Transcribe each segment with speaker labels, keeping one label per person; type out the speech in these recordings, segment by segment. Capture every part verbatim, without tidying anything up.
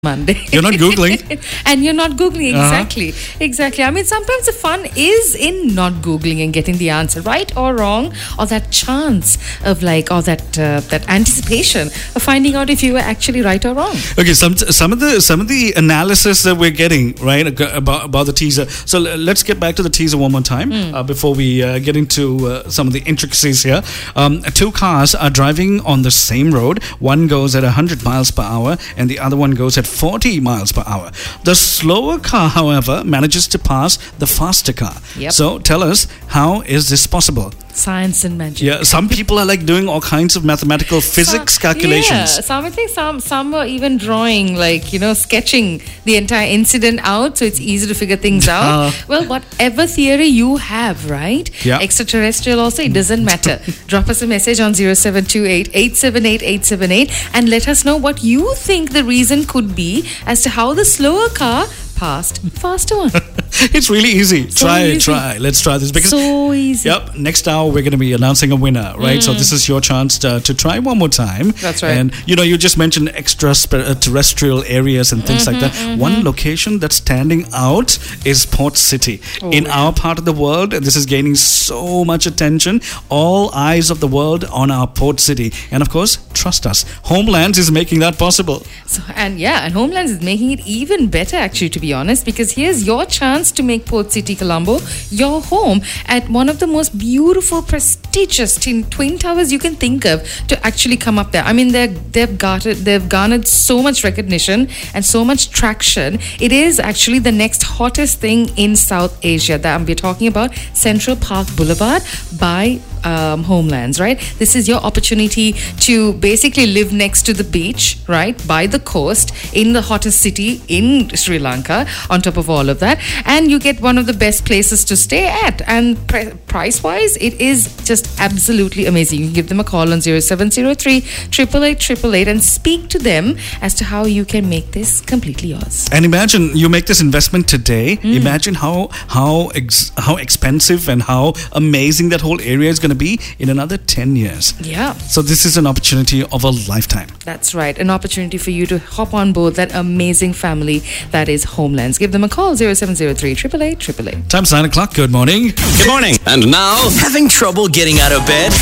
Speaker 1: Monday.
Speaker 2: You're not Googling.
Speaker 1: And you're not Googling,
Speaker 2: Uh-huh.
Speaker 1: exactly. Exactly. I mean, sometimes the fun is in not Googling and getting the answer, right or wrong, or that chance of like, or that uh, that anticipation of finding out if you were actually right or wrong.
Speaker 2: Okay, some some of the some of the analysis that we're getting right about about the teaser. So l- let's get back to the teaser one more time uh, before we uh, get into uh, some of the intricacies here. Um, two cars are driving on the same road. One goes at one hundred miles per hour, and the other one goes at forty miles per hour. The slower car, however, manages to pass the faster car.
Speaker 1: Yep.
Speaker 2: So tell us, how is this possible?
Speaker 1: Science and magic.
Speaker 2: Yeah, some people are like doing all kinds of mathematical physics
Speaker 1: Some-
Speaker 2: calculations.
Speaker 1: Yeah, some I think some some were even drawing, like, you know, sketching the entire incident out, so it's easy to figure things out.
Speaker 2: Uh.
Speaker 1: Well, whatever theory you have, right?
Speaker 2: Yeah.
Speaker 1: Extraterrestrial also, it doesn't matter. Drop us a message on zero seven two eight, eight seven eight, eight seven eight and let us know what you think the reason could be as to how the slower car passed faster one.
Speaker 2: It's really easy.
Speaker 1: So
Speaker 2: try it,
Speaker 1: easy.
Speaker 2: try. Let's try this because
Speaker 1: So easy.
Speaker 2: Yep. Next hour, we're going to be announcing a winner, right? So this is your chance to, to try one more time.
Speaker 1: That's right.
Speaker 2: And, you know, you just mentioned extraterrestrial areas and things like that. One location that's standing out is Port City. In our part of the world, this is gaining so much attention. All eyes of the world on our Port City. And, of course, trust us, Homelands is making that possible.
Speaker 1: So, and yeah, and Homelands is making it even better, actually, to be honest, because here's your chance to make Port City, Colombo, your home at one of the most beautiful, prestigious twin, twin towers you can think of to actually come up there. I mean, they're, they've garnered, they've garnered so much recognition and so much traction. It is actually the next hottest thing in South Asia. That we're talking about Central Park Boulevard by Um, Homelands, right? This is your opportunity to basically live next to the beach, right? By the coast, in the hottest city in Sri Lanka, on top of all of that. And you get one of the best places to stay at. And pre- price-wise, it is just absolutely amazing. You can give them a call on zero seven zero three, eight eight eight, eight eight eight and speak to them as to how you can make this completely yours.
Speaker 2: And imagine you make this investment today. Imagine how how ex- how expensive and how amazing that whole area is going to be in another ten years.
Speaker 1: Yeah.
Speaker 2: So this is an opportunity of a lifetime.
Speaker 1: That's right. An opportunity for you to hop on board that amazing family that is Homelands. Give them a call, zero seven zero three, eight eight eight, eight eight eight.
Speaker 2: Time's nine o'clock. Good morning.
Speaker 3: Good morning. And now, having trouble getting out of bed?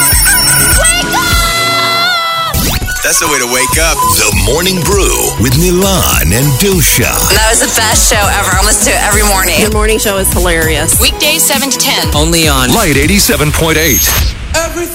Speaker 4: That's the way to wake up.
Speaker 5: The Morning Brew with Nilan and Dilsha.
Speaker 6: That was the best show ever. I listen to it every morning.
Speaker 7: The morning show is hilarious.
Speaker 6: Weekdays seven to ten.
Speaker 3: Only on
Speaker 5: Light eighty-seven point eight.
Speaker 4: Everything